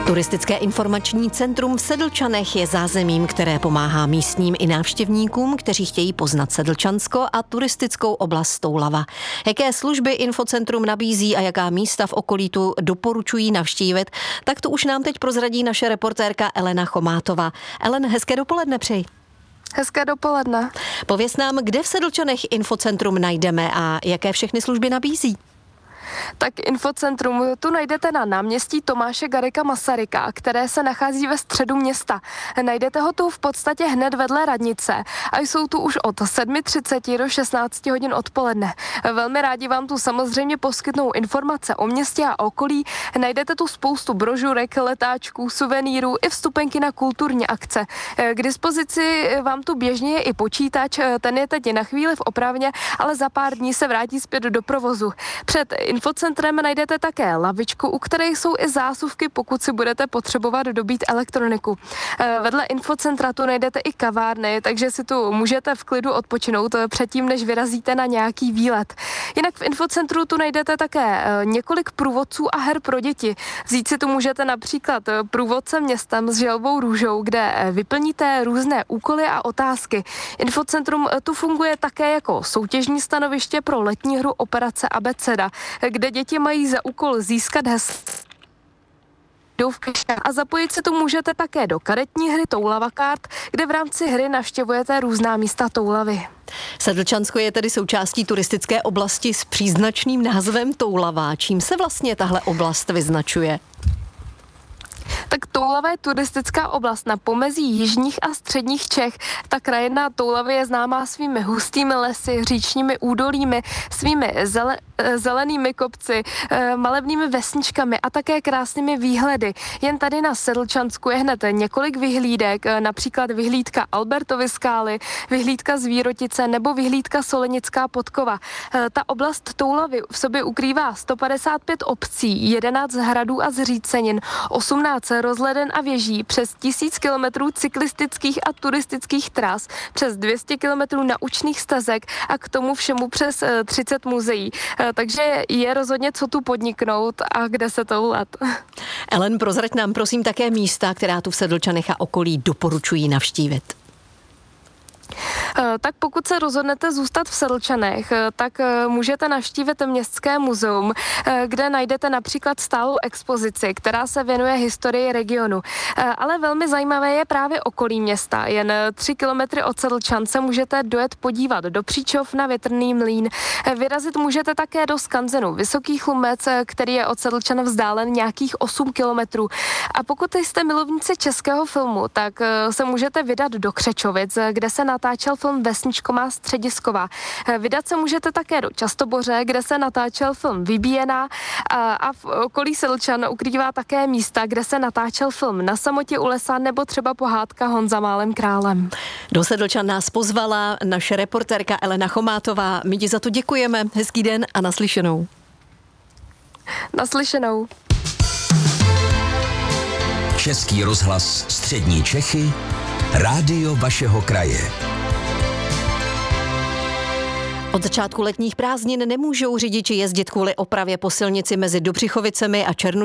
Turistické informační centrum v Sedlčanech je zázemím, které pomáhá místním i návštěvníkům, kteří chtějí poznat Sedlčansko a turistickou oblast Toulava. Jaké služby infocentrum nabízí a jaká místa v okolí tu doporučují navštívit, tak to už nám teď prozradí naše reportérka Elena Chomátová. Ellen, hezké dopoledne přeji. Hezké dopoledne. Pověz nám, kde v Sedlčanech infocentrum najdeme a jaké všechny služby nabízí. Tak infocentrum tu najdete na náměstí Tomáše Garrigua Masaryka, které se nachází ve středu města. Najdete ho tu v podstatě hned vedle radnice a jsou tu už od 7:30 do 16 hodin odpoledne. Velmi rádi vám tu samozřejmě poskytnou informace o městě a okolí. Najdete tu spoustu brožurek, letáčků, suvenýrů i vstupenky na kulturní akce. K dispozici vám tu běžně je i počítač, ten je teď na chvíli v opravně, ale za pár dní se vrátí zpět do provozu. Před infocentrem najdete také lavičku, u které jsou i zásuvky, pokud si budete potřebovat dobít elektroniku. Vedle infocentra tu najdete i kavárny, takže si tu můžete v klidu odpočinout předtím, než vyrazíte na nějaký výlet. Jinak v infocentru tu najdete také několik průvodců a her pro děti. Vzít si tu můžete například průvodce městem s želvou růžou, kde vyplníte různé úkoly a otázky. Infocentrum tu funguje také jako soutěžní stanoviště pro letní hru Operace Abeceda, kde děti mají za úkol získat heslo a zapojit se tu můžete také do karetní hry Toulava Kart, kde v rámci hry navštěvujete různá místa Toulavy. Sedlčansko je tedy součástí turistické oblasti s příznačným názvem Toulava. Čím se vlastně tahle oblast vyznačuje? Tak Toulava je turistická oblast na pomezí jižních a středních Čech. Ta krajina Toulavy je známá svými hustými lesy, říčními údolími, svými zelenými kopci, malebnými vesničkami a také krásnými výhledy. Jen tady na Sedlčansku je hned několik vyhlídek, například vyhlídka Albertovy skály, vyhlídka Zvírotice nebo vyhlídka Solenická Podkova. Ta oblast Toulavy v sobě ukrývá 155 obcí, 11 hradů a zřícenin, 18 rozhleden a věží, přes 1000 kilometrů cyklistických a turistických tras, přes 200 kilometrů naučných stezek a k tomu všemu přes 30 muzeí. Takže je rozhodně co tu podniknout a kde se toulat. Ellen, prozrať nám prosím také místa, která tu v Sedlčanech a okolí doporučují navštívit. Tak pokud se rozhodnete zůstat v Sedlčanech, tak můžete navštívit Městské muzeum, kde najdete například stálou expozici, která se věnuje historii regionu. Ale velmi zajímavé je právě okolí města. Jen 3 kilometry od Sedlčan se můžete dojet podívat do Příčov na větrný mlýn. Vyrazit můžete také do skanzenu Vysoký Chlumec, který je od Sedlčan vzdálen nějakých 8 kilometrů. A pokud jste milovníci českého filmu, tak se můžete vydat do Křečovic, kde se natáčel film Vesničko má středisková. Vydat se můžete také do Častoboře, kde se natáčel film Vybíjená a v okolí Sedlčan ukrývá také místa, kde se natáčel film Na samotě u lesa nebo třeba pohádka Honza málem králem. Do Sedlčan nás pozvala naše reportérka Elena Chomátová. My ti za to děkujeme. Hezký den a naslyšenou. Naslyšenou. Český rozhlas Střední Čechy, rádio vašeho kraje. Od začátku letních prázdnin nemůžou řidiči jezdit kvůli opravě po silnici mezi Dobřichovicemi a Černošicemi